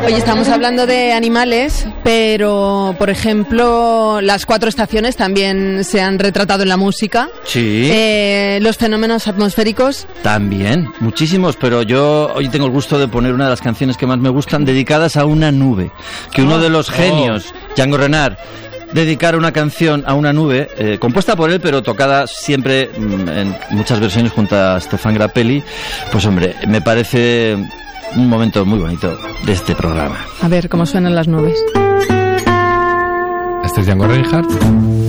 Oye, estamos hablando de animales, pero, por ejemplo, las 4 estaciones también se han retratado en la música. Sí. Los fenómenos atmosféricos. También, muchísimos, pero yo hoy tengo el gusto de poner una de las canciones que más me gustan, dedicadas a una nube, que uno de los genios, Django Reinhardt, dedicar una canción a una nube, compuesta por él, pero tocada siempre en muchas versiones junto a Stéphane Grappelli. Pues hombre, me parece un momento muy bonito de este programa. A ver cómo suenan las nubes. Este es Django Reinhardt.